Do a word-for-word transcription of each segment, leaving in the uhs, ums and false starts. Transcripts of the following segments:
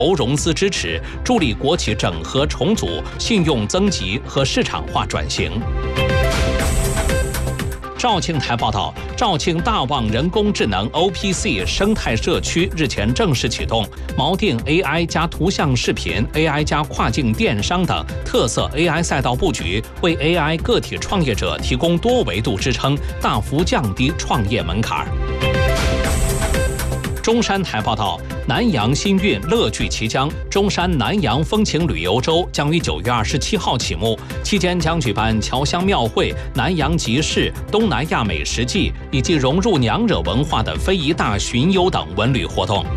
融资支持，助力国企整合重组、信用增级和市场化转型。肇庆台报道，肇庆大望人工智能 O P C 生态社区日前正式启动，锚定 A I 加图像视频、A I 加跨境电商等特色 A I 赛道布局，为 A I 个体创业者提供多维度支撑，大幅降低创业门槛。中山台报道，南洋新运乐聚其疆，中山南洋风情旅游周将于九月二十七号启幕，期间将举办侨乡庙会、南洋集市、东南亚美食季以及融入娘惹文化的非遗大巡游等文旅活动。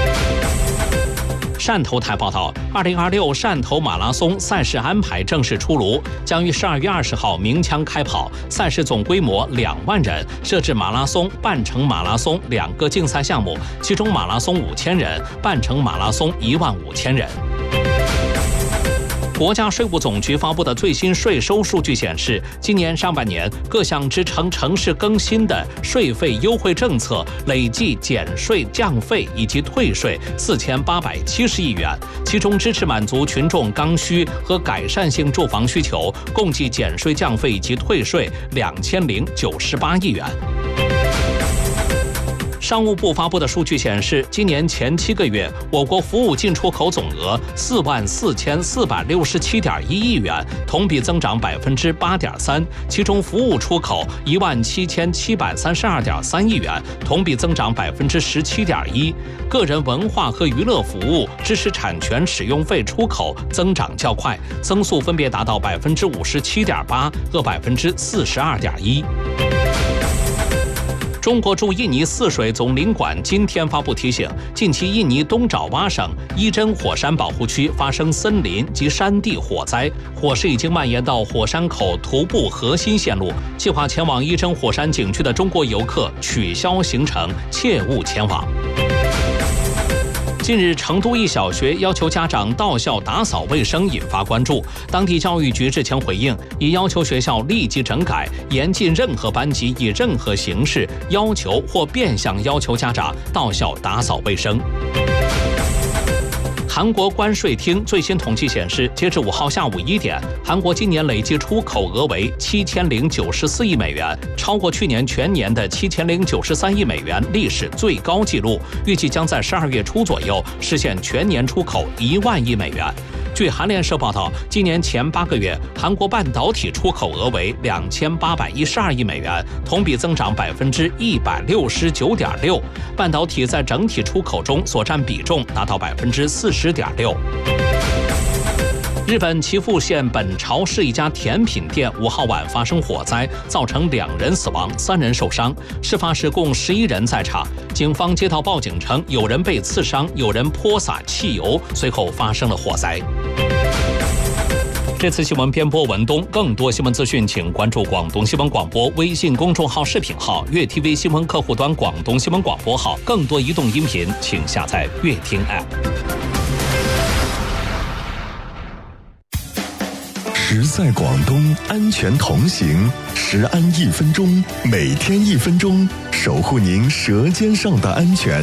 汕头台报道，二零二六汕头马拉松赛事安排正式出炉，将于十二月二十号鸣枪开跑，赛事总规模两万人，设置马拉松、半程马拉松两个竞赛项目，其中马拉松五千人，半程马拉松一万五千人。国家税务总局发布的最新税收数据显示，今年上半年各项支撑城市更新的税费优惠政策累计减税降费以及退税四千八百七十亿元，其中支持满足群众刚需和改善性住房需求，共计减税降费以及退税两千零九十八亿元。商务部发布的数据显示，今年前七个月，我国服务进出口总额四万四千四百六十七点一亿元，同比增长百分之八点三，其中服务出口一万七千七百三十二点三亿元，同比增长百分之十七点一。个人文化和娱乐服务知识产权使用费出口增长较快，增速分别达到百分之五十七点八和百分之四十二点一。中国驻印尼泗水总领馆今天发布提醒，近期印尼东爪哇省伊真火山保护区发生森林及山地火灾，火势已经蔓延到火山口徒步核心线路，计划前往伊真火山景区的中国游客取消行程，切勿前往。近日，成都一小学要求家长到校打扫卫生，引发关注。当地教育局日前回应，已要求学校立即整改，严禁任何班级以任何形式要求或变相要求家长到校打扫卫生。韩国关税厅最新统计显示，截至五号下午一点，韩国今年累计出口额为七千零九十四亿美元，超过去年全年的七千零九十三亿美元历史最高纪录，预计将在十二月初左右实现全年出口一万亿美元。据韩联社报道，今年前八个月，韩国半导体出口额为两千八百一十二亿美元，同比增长百分之一百六十九点六。半导体在整体出口中所占比重达到百分之四十点六。日本岐阜县本巢市一家甜品店五号晚发生火灾，造成两人死亡、三人受伤。事发时共十一人在场，警方接到报警称有人被刺伤，有人泼洒汽油，随后发生了火灾。这次新闻编播文东，更多新闻资讯请关注广东新闻广播微信公众号视频号、粤 T V 新闻客户端广东新闻广播号。更多移动音频请下载粤听 App。 实在广东，安全同行，食安一分钟，每天一分钟，守护您舌尖上的安全。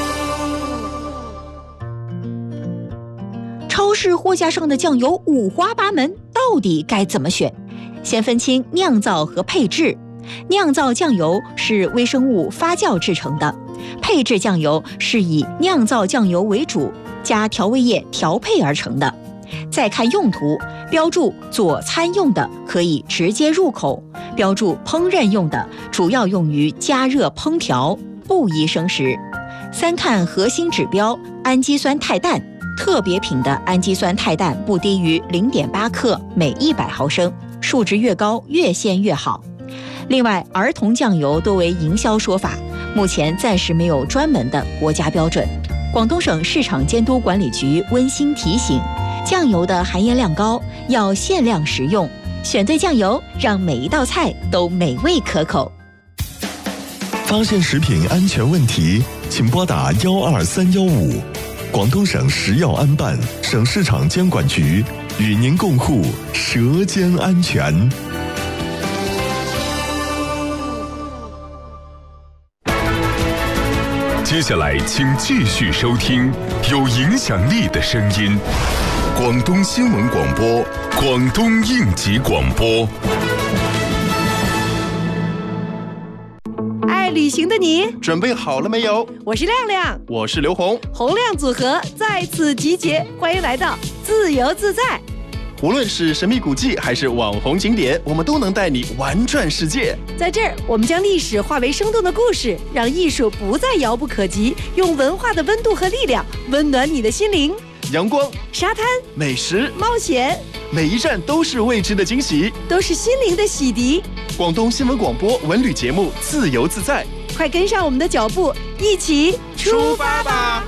超市货架上的酱油五花八门，到底该怎么选？先分清酿造和配制。酿造酱油是微生物发酵制成的，配制酱油是以酿造酱油为主，加调味液调配而成的。再看用途，标注佐餐用的可以直接入口，标注烹饪用的主要用于加热烹调，不宜生食。三看核心指标，氨基酸肽氮，特别品的氨基酸肽氮不低于 零点八克每一百毫升，数值越高越鲜越好。另外，儿童酱油多为营销说法，目前暂时没有专门的国家标准。广东省市场监督管理局温馨提醒，酱油的含盐量高，要限量食用，选对酱油，让每一道菜都美味可口。 发现食品安全问题，请拨打幺二三幺五。广东省食药安办、省市场监管局与您共护舌尖安全。 接下来，请继续收听有影响力的声音——广东新闻广播、广东应急广播。 爱旅行的你， 准备好了没有？ 我是亮亮， 我是刘红， 洪亮组合再次集结，欢迎来到自由自在。 无论是神秘古迹还是网红景点，我们都能带你玩转世界。 在这儿，我们将历史化为生动的故事，让艺术不再遥不可及，用文化的温度和力量温暖你的心灵。 阳光、 沙滩、 美食、 冒险， 每一站都是未知的惊喜， 都是心灵的洗涤。 广东新闻广播文旅节目《自由自在》， 快跟上我们的脚步，一起出发吧！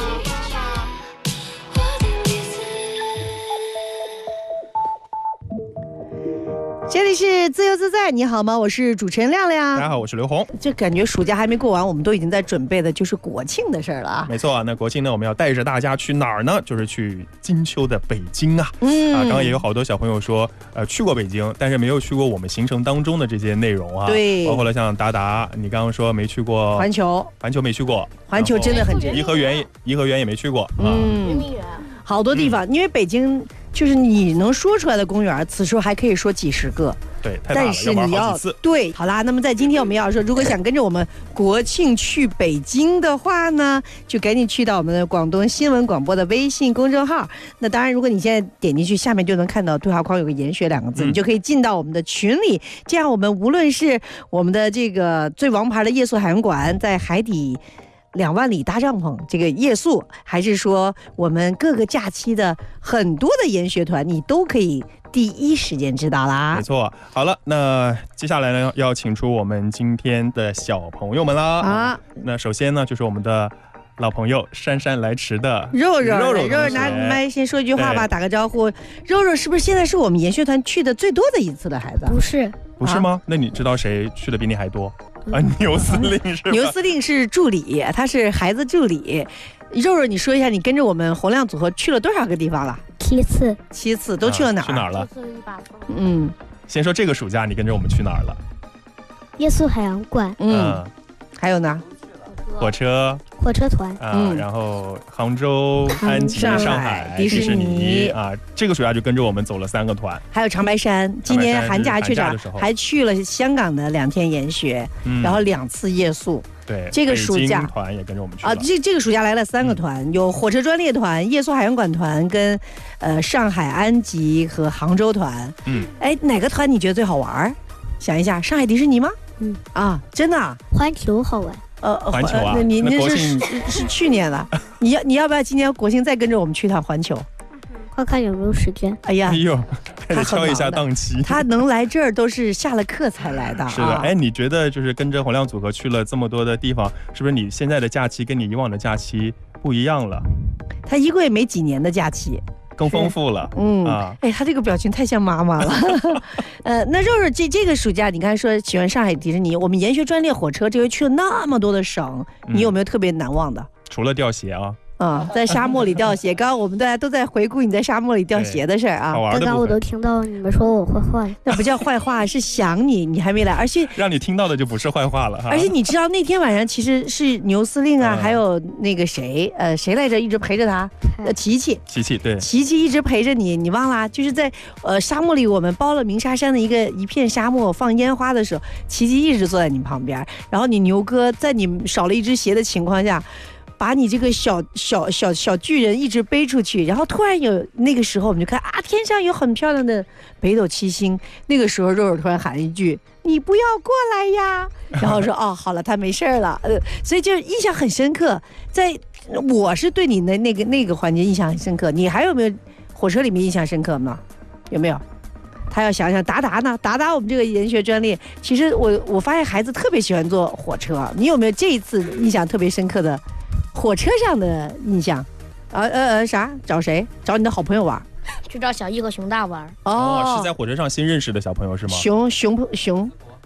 这里是自由自在，你好吗？我是主持人亮亮。 大家好，我是刘红。 这感觉暑假还没过完，我们都已经在准备的就是国庆的事儿了啊！ 没错啊，那国庆呢，我们要带着大家去哪儿呢？就是去金秋的北京啊！ 嗯啊，刚刚也有好多小朋友说，呃，去过北京，但是没有去过我们行程当中的这些内容啊。 对， 包括了像达达，你刚刚说没去过环球， 环球没去过， 环球真的很值。 颐和园，颐和园也没去过啊。 嗯，好多地方，因为北京就是你能说出来的公园，此处还可以说几十个。 对，太大了， 但是你要对，好啦，那么在今天我们要说，如果想跟着我们国庆去北京的话呢，就赶紧去到我们的广东新闻广播的微信公众号。那当然，如果你现在点进去，下面就能看到对话框有个研学两个字，嗯、你就可以进到我们的群里。这样，我们无论是我们的这个最王牌的夜宿海洋馆，在海底两万里搭帐篷这个夜宿，还是说我们各个假期的很多的研学团，你都可以第一时间知道啦。 没错。好了，那接下来呢，要请出我们今天的小朋友们啦。啊，那首先呢，就是我们的老朋友姗姗来迟的肉肉， 肉肉肉肉拿麦先说一句话吧，打个招呼。肉肉是不是现在是我们研学团去的最多的一次的孩子？ 不是， 不是吗？啊、那你知道谁去的比你还多？啊，牛司令是吧？ 牛司令是助理，他是孩子助理。肉肉，你说一下，你跟着我们洪亮组合去了多少个地方了？ 七次， 七次都去了哪儿？ 啊、去哪儿了？ 嗯， 先说这个暑假你跟着我们去哪儿了？ 夜宿海洋馆。 嗯，还有呢？ 火车。 火车团啊、嗯，然后杭州、安吉、上海、 迪士尼啊，这个暑假就跟着我们走了三个团， 还有长白山。今年寒假去哪？还去了香港的两天研学，嗯、然后两次夜宿。 对， 这个暑假团也跟着我们去了啊。这这个暑假来了三个团，嗯、有火车专列团、夜宿海洋馆团跟呃上海安吉和杭州团。嗯，哎，哪个团你觉得最好玩？想一下，上海迪士尼吗？ 嗯啊，真的、啊。 环球好玩。 呃， 环球啊， 那你那是是是去年了，你要你要不要今年国庆再跟着我们去趟环球？ 看看有没有时间。 哎呀， 哎呦，开始敲一下档期。 他能来这儿都是下了课才来的。 是的，哎、啊，你觉得就是跟着洪亮组合去了这么多的地方，是不是你现在的假期跟你以往的假期不一样了？ 他一共也没几年的假期。 更丰富了， 嗯啊，哎，他这个表情太像妈妈了。呃，那肉肉这这个暑假，你刚才说喜欢上海迪士尼，我们研学专列火车这回去了那么多的省，你有没有特别难忘的？ 嗯、除了掉鞋啊。 啊、嗯，在沙漠里掉鞋。刚刚我们大家都在回顾你在沙漠里掉鞋的事儿啊。 刚刚我都听到你们说我坏话， 那不叫坏话，是想你，你还没来，而且让你听到的就不是坏话了哈。 而且你知道那天晚上其实是牛司令啊，嗯、还有那个谁，呃，谁来着，一直陪着他，呃，琪琪， 琪琪对， 琪琪一直陪着你，你忘了？就是在呃沙漠里，我们包了鸣沙山的一个一片沙漠，放烟花的时候，琪琪一直坐在你旁边，然后你牛哥在你少了一只鞋的情况下。把你这个小小小小巨人一直背出去，然后突然有那个时候我们就看啊，天上有很漂亮的北斗七星。那个时候肉肉突然喊了一句：“你不要过来呀！”然后说：“哦，好了，他没事了。”呃，所以就印象很深刻。在我是对你的那个那个环节印象很深刻。你还有没有火车里面印象深刻吗？有没有？他要想想达达呢？达达我们这个研学专列，其实我我发现孩子特别喜欢坐火车。你有没有这一次印象特别深刻的？火车上的印象，呃呃呃，啥？找谁？找你的好朋友玩？ 去找小易和熊大玩。 哦，是在火车上新认识的小朋友是吗？ 熊熊熊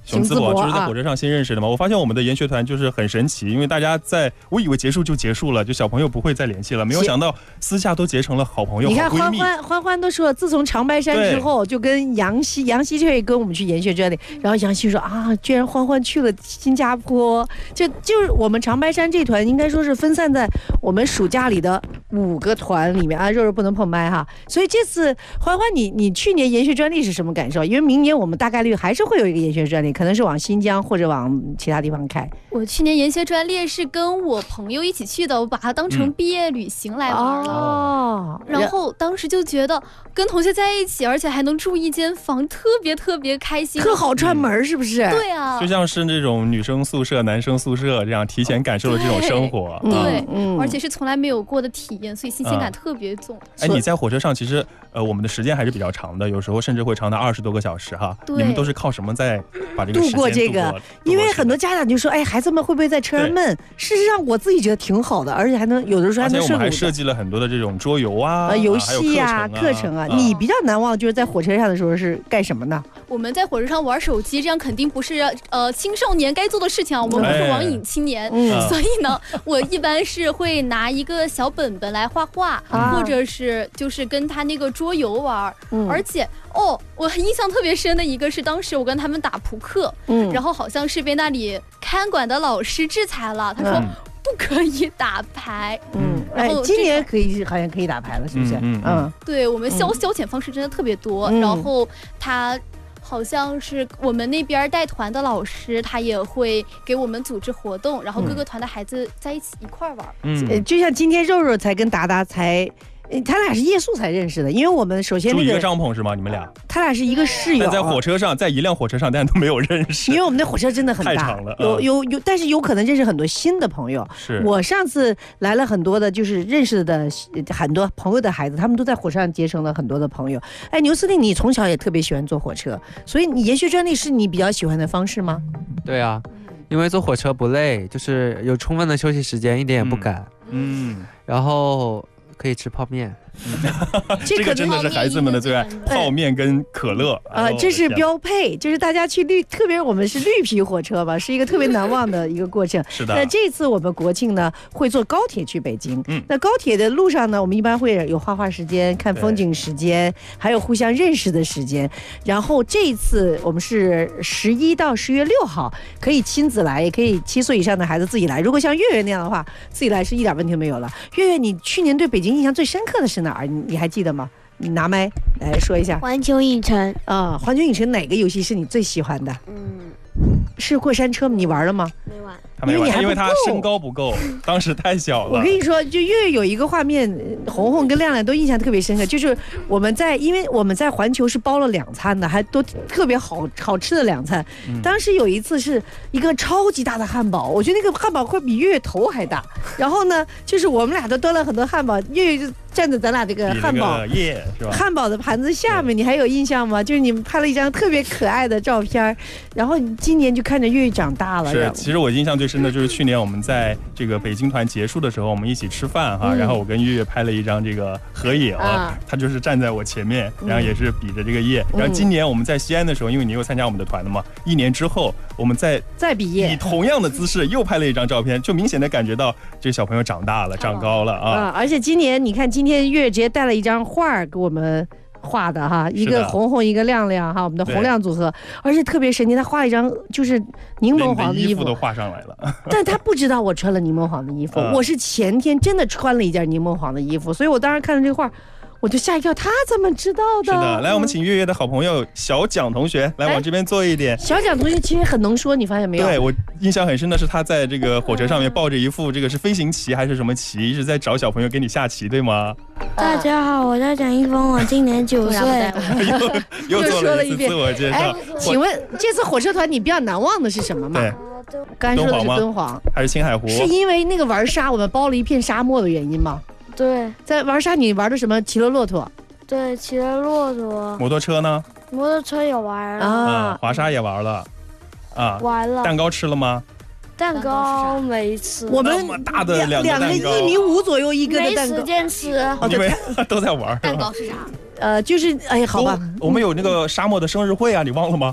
熊淄博，就是在火车上新认识的嘛。我发现我们的研学团就是很神奇，因为大家在我以为结束就结束了，就小朋友不会再联系了，没有想到私下都结成了好朋友。 你看欢欢欢欢都说，自从长白山之后，就跟杨希杨希这跟我们去研学专利，然后杨希说啊，居然欢欢去了新加坡，就就是我们长白山这团应该说是分散在我们暑假里的五个团里面啊，肉肉不能碰麦哈。所以这次欢欢你你去年研学专利是什么感受？因为明年我们大概率还是会有一个研学专利，可能是往新疆或者往其他地方开。 我去年研学专利是跟我朋友一起去的，我把它当成毕业旅行来玩了。哦，然后当时就觉得跟同学在一起，而且还能住一间房，特别特别开心， 特好串门，是不是？ 对啊， 就像是那种女生宿舍、男生宿舍这样提前感受了这种生活。 对，嗯，而且是从来没有过的体验，所以新鲜感特别重。 哎，你在火车上其实呃，我们的时间还是比较长的，有时候甚至会长达二十多个小时哈。你们都是靠什么在把这个度过这个？因为很多家长就说，哎，孩子们会不会在车上闷？事实上，我自己觉得挺好的，而且还能有的时候还能顺路。 而且我们还设计了很多的这种桌游啊、 游戏啊、课程啊。你比较难忘就是在火车上的时候是干什么呢？ 我们在火车上玩手机，这样肯定不是呃青少年该做的事情啊。我们不是网瘾青年，所以呢，我一般是会拿一个小本本来画画，或者是就是跟他那个桌游玩，而且。哦，我印象特别深的一个是当时我跟他们打扑克，嗯，然后好像是被那里看管的老师制裁了，他说不可以打牌， 嗯，哎，今年可以好像可以打牌了，是不是？ 嗯嗯， 对，我们消消遣方式真的特别多，然后他。好像是我们那边带团的老师，他也会给我们组织活动，然后各个团的孩子在一起一块玩。 嗯，就像今天肉肉才跟达达才。他俩是夜宿才认识的，因为我们首先那个住一个帐篷是吗？你们俩？ 他俩是一个室友， 但在火车上，在一辆火车上，大家都没有认识， 因为我们那火车真的很大， 太长了， 有有有，但是有可能认识很多新的朋友。 是我上次来了很多的，就是认识的很多朋友的孩子，他们都在火车上结成了很多的朋友。哎，牛司令，你从小也特别喜欢坐火车，所以你研学专利是你比较喜欢的方式吗？ 对啊，因为坐火车不累，就是有充分的休息时间，一点也不赶。嗯，嗯然后可以吃泡面。 这个真的是孩子们的最爱，泡面跟可乐啊、呃，这是标配。就是大家去绿，特别我们是绿皮火车吧，是一个特别难忘的一个过程。 是的。 那这次我们国庆呢，会坐高铁去北京。嗯。那高铁的路上呢，我们一般会有画画时间、看风景时间，还有互相认识的时间。然后这一次我们是十一到十月六号，可以亲子来，也可以七岁以上的孩子自己来。如果像月月那样的话，自己来是一点问题都没有了。月月，你去年对北京印象最深刻的是哪儿？你你还记得吗？你拿麦来说一下。 环球影城啊，环球影城哪个游戏是你最喜欢的？嗯，是过山车吗？你玩了吗？ 没玩。 他没玩，因为他身高不够，当时太小了。 我跟你说，就月月有一个画面，红红跟亮亮都印象特别深刻，就是我们在，因为我们在环球是包了两餐的，还都特别好好吃的两餐。嗯、当时有一次是一个超级大的汉堡，我觉得那个汉堡会比月月头还大。然后呢，就是我们俩都端了很多汉堡，月月就站在咱俩这个汉堡耶是吧？ 汉堡的盘子下面，你还有印象吗？就是你们拍了一张特别可爱的照片，然后你今年就看着月月长大了。 是，其实我印象最深的就是去年我们在这个北京团结束的时候，我们一起吃饭哈，嗯、然后我跟月月拍了一张这个合影，啊、他就是站在我前面，然后也是比着这个耶。嗯、然后今年我们在西安的时候，因为你又参加我们的团了嘛，一年之后我们在再比耶， 以同样的姿势又拍了一张照片，就明显的感觉到这个小朋友长大了，长高了啊。 啊而且今年你看，今天月月直接带了一张画给我们。画的哈，一个红红一个亮亮哈，我们的红亮组合，而且特别神奇，他画了一张就是柠檬黄的衣服， 衣服都画上来了， 但他不知道我穿了柠檬黄的衣服，嗯、我是前天真的穿了一件柠檬黄的衣服，所以我当时看到这个画。我就吓一跳，他怎么知道的？ 是的，来，我们请月月的好朋友小蒋同学来往这边坐一点。 小蒋同学其实很能说，你发现没有？ 对，我印象很深的是他在这个火车上面抱着一副这个是飞行棋还是什么棋，一直在找小朋友给你下棋，对吗？ 大家好，我叫蒋一峰，我今年九岁。 又又做了一次自我介绍。哎， 请问这次火车团你比较难忘的是什么吗？ 对， 刚才说的是敦煌还是青海湖？ 是因为那个玩沙，我们包了一片沙漠的原因吗？ 对， 在玩沙你玩的什么？骑了骆驼。 对，骑了骆驼。 摩托车呢？ 摩托车也玩了啊，滑沙也玩了啊， 玩了。 蛋糕吃了吗？ 蛋糕没吃。 我们那么大的两个两个一米五左右一个的蛋糕， 没时间吃。 因为都在玩。 蛋糕是啥？ 呃，就是哎，好吧， 我们有那个沙漠的生日会啊，你忘了吗？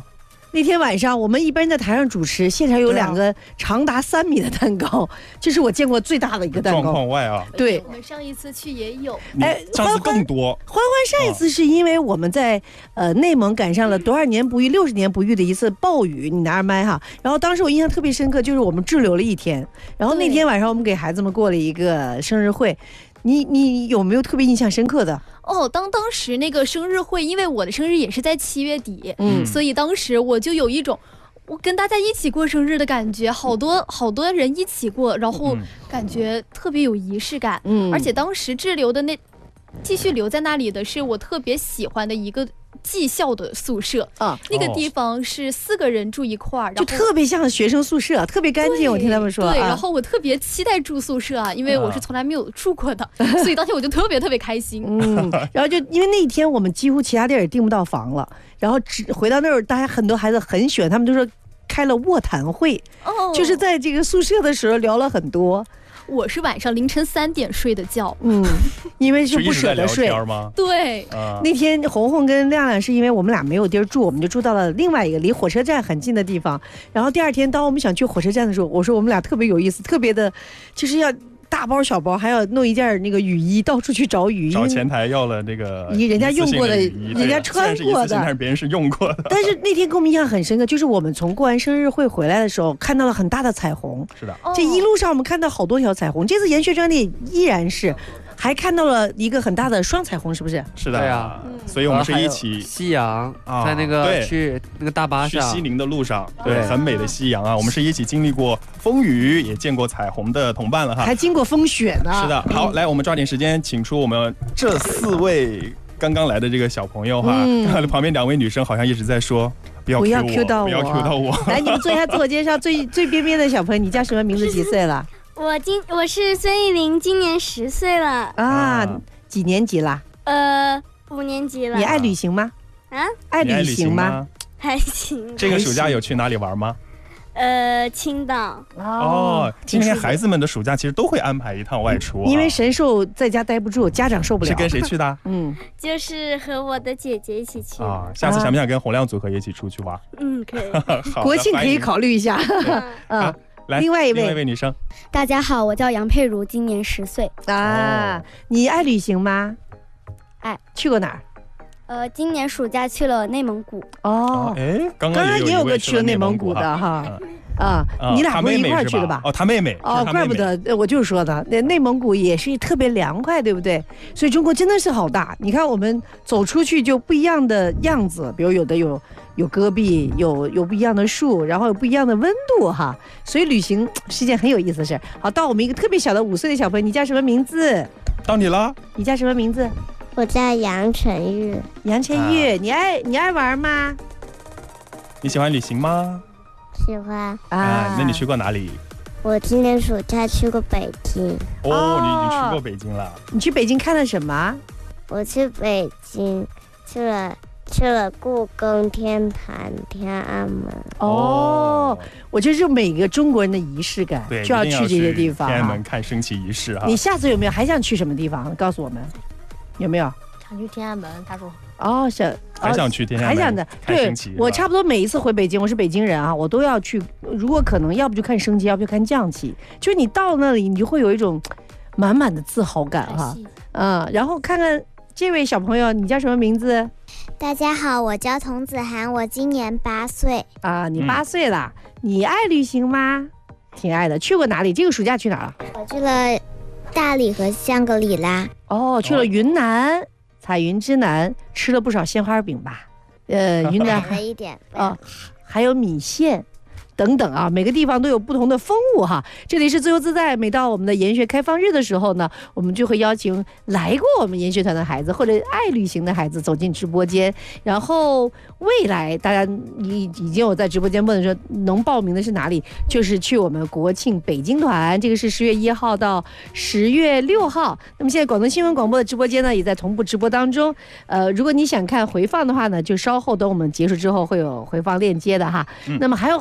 那天晚上我们一般在台上主持，现场有两个长达三米的蛋糕，这是我见过最大的一个蛋糕。 状况外啊， 对， 我们上一次去也有， 哎，上次更多。 欢欢上一次是因为我们在呃内蒙赶上了多少年不遇、六十年不遇的一次暴雨，你拿着麦哈，然后当时我印象特别深刻，就是我们滞留了一天，然后那天晚上我们给孩子们过了一个生日会。你你有没有特别印象深刻的？ 哦，当当时那个生日会，因为我的生日也是在七月底，嗯，所以当时我就有一种我跟大家一起过生日的感觉，好多好多人一起过，然后感觉特别有仪式感，嗯，而且当时滞留的那继续留在那里的是我特别喜欢的一个技校的宿舍啊，那个地方是四个人住一块儿， 就特别像学生宿舍，特别干净。我听他们说， 对，然后我特别期待住宿舍啊，因为我是从来没有住过的，所以当天我就特别特别开心。 嗯，然后就因为那一天我们几乎其他地儿也订不到房了，然后只回到那儿，大家很多孩子很喜欢，他们就说开了卧谈会，哦，就是在这个宿舍的时候聊了很多。 我是晚上凌晨三点睡的觉， 嗯，因为是不舍得睡吗？ 对、 啊， 那天红红跟亮亮是因为我们俩没有地儿住，我们就住到了另外一个离火车站很近的地方。然后第二天，当我们想去火车站的时候，我说我们俩特别有意思，特别的，就是要大包小包，还要弄一件那个雨衣，到处去找雨衣。 找前台要了那个你人家用过的，人家穿过的， 但是别人是用过的。 但是那天给我们印象很深刻，就是我们从过完生日会回来的时候，看到了很大的彩虹。 是的， 这一路上我们看到好多条彩虹。这次研学专列依然是。还看到了一个很大的双彩虹，是不是？ 是的呀，所以我们是一起夕阳，在那个去那个大巴上去西宁的路上，对，很美的夕阳啊。我们是一起经历过风雨，也见过彩虹的同伴了哈， 还经过风雪呢。 是的，好，来，我们抓紧时间，请出我们这四位刚刚来的这个小朋友哈。嗯、旁边两位女生好像一直在说。不要 Q 我， 到我，不要 Q 到我。 来，你们做一下自我介绍，最最边边的小朋友，你叫什么名字？几岁了？ 我今我是孙艺林，今年十岁了啊，几年级啦？ 呃，五年级了。 你爱旅行吗？ 啊， 爱旅行吗？ 还行。 这个暑假有去哪里玩吗？ 呃，青岛。 哦，今天孩子们的暑假其实都会安排一趟外出、啊， 因为神兽在家待不住，家长受不了。 是跟谁去的？ 嗯，就是和我的姐姐一起去啊。下次想不想跟洪亮组合一起出去玩？ 嗯，可以。 国庆可以考虑一下。 嗯。来， 另外一位， 另外一位女生， 大家好，我叫杨佩如，今年十岁啊。你爱旅行吗？ 爱。 去过哪儿？ 呃，今年暑假去了内蒙古。 哦， 哎，刚刚也有个去了内蒙古的哈。啊，你俩不是一块去的吧？ 哦，他妹妹。 哦，怪不得，我就是说的，那内蒙古也是特别凉快，对不对？所以中国真的是好大。你看，我们走出去就不一样的样子，比如有的有有戈壁，有有不一样的树，然后有不一样的温度哈。所以旅行是一件很有意思的事。好，到我们一个特别小的五岁的小朋友，你叫什么名字？ 到你了。 你叫什么名字？ 我叫杨晨玉。 杨晨玉，啊、你爱你爱玩吗？ 你喜欢旅行吗？ 喜欢啊。那你去过哪里？ 我今年暑假去过北京。 哦，你已经去过北京了。 你去北京看了什么？ 我去北京去了去了故宫、天坛、天安门。 哦，我觉得就每个中国人的仪式感，就要去这些地方。 天安门看升旗仪式啊。 你下次有没有还想去什么地方？告诉我们，有没有？ 想去天安门，他说。 哦，想还想去天安门， 还想的。对，我差不多每一次回北京，我是北京人啊，我都要去。如果可能，要不就看升旗，要不就看降旗。就是你到那里，你就会有一种满满的自豪感哈。嗯，然后看看这位小朋友，你叫什么名字？ 大家好，我叫童子涵，我今年八岁。 啊，你八岁了，嗯、你爱旅行吗？挺爱的。去过哪里？这个暑假去哪了？ 我去了大理和香格里拉。 哦，去了云南。哦，彩云之南，吃了不少鲜花饼吧？呃，云南还一点啊、哦，还有米线等等啊，每个地方都有不同的风物哈。这里是自由自在，每到我们的研学开放日的时候呢，我们就会邀请来过我们研学团的孩子或者爱旅行的孩子走进直播间。然后未来大家已已经有在直播间问的说能报名的是哪里，就是去我们国庆北京团，这个是十月一号到十月六号。那么现在广东新闻广播的直播间呢也在同步直播当中。呃，如果你想看回放的话呢，就稍后等我们结束之后会有回放链接的哈。嗯、那么还有寒假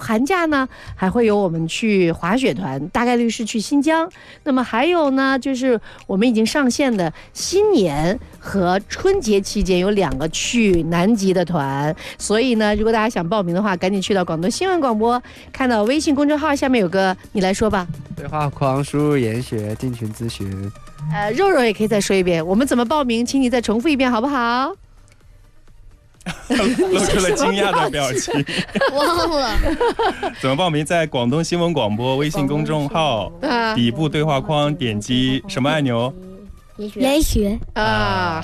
外呢，还会有我们去滑雪团，大概率是去新疆。那么还有呢，就是我们已经上线的新年和春节期间有两个去南极的团。所以呢，如果大家想报名的话，赶紧去到广东新闻广播，看到微信公众号下面有个，你来说吧。 对话框输入研学进群咨询。 呃，肉肉也可以再说一遍，我们怎么报名，请你再重复一遍好不好？ 露出了惊讶的表情， 忘了怎么报名？在广东新闻广播微信公众号底部对话框点击什么按钮？ 研学啊，